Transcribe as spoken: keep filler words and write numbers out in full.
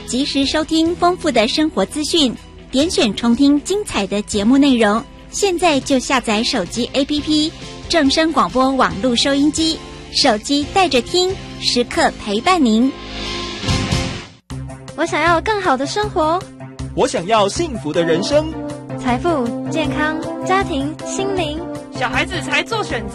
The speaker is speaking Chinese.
及时收听丰富的生活资讯，点选重听精彩的节目内容。现在就下载手机 A P P 正声广播网络收音机，手机带着听，时刻陪伴您。 我想要更好的生活， 我想要幸福的人生， 财富、健康、家庭、心灵， 小孩子才做选择。